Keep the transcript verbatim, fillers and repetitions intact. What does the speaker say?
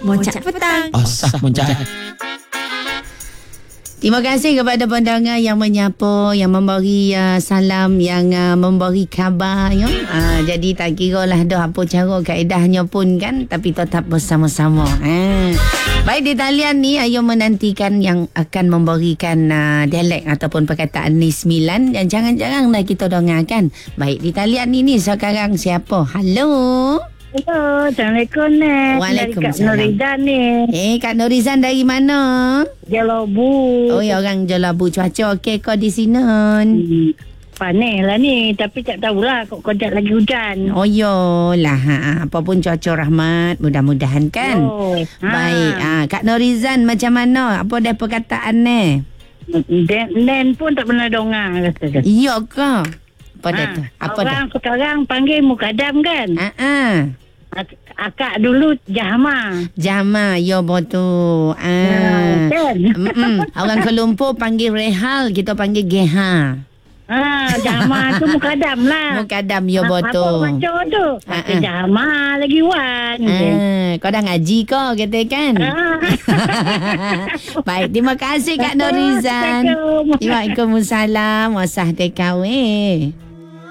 Mocak petang. Asah Mocak. Terima kasih kepada pendengar yang menyapa, yang memberi uh, salam, yang uh, memberi khabar. Ya? Uh, jadi tak kira lah dah apa cara kaedahnya pun kan, tapi tetap bersama-sama. Ha. Baik, di talian ni Ayu menantikan yang akan memberikan uh, dialek ataupun perkataan ni sembilan. Dan jangan-jangan dah kita dengarkan. Baik, di talian ni ni sekarang siapa? Halo. Hello, Assalamualaikum, Nek. Waalaikumsalam. Kak Norizan ni. Eh, Kak Norizan dari mana? Jalabu. Oh, ya orang Jalabu. Cuaca okey kau di sini? Hmm, panas lah ni. Tapi tak tahulah kok kejap lagi hujan. Oh, yolah. Ha, apa pun cuaca rahmat. Mudah-mudahan kan? Oh, ha. Baik. Ha, Kak Norizan macam mana? Apa dah perkataan ni? Dan, dan pun tak pernah dengar. Kata. Iya ke? Apa dah Ha, tu? Apa orang dah? sekarang panggil mukadam kan? Ha, ha. Ak- Akak dulu Jahma. Jama, ya betul. Ah. Kan? Mm-mm. Orang Kelumpur panggil Rehal, kita panggil Geha. Ha, Jahma tu mukadam lah. Mukadam, ya Apa betul. macam tu? Ha, Kata ha. Jahma lagi wan. Ah, kau dah ngaji kau kata kan? Ah. Baik, terima kasih Kak Norizan. Assalamualaikum. Waalaikumsalam. Wasah tekaweh.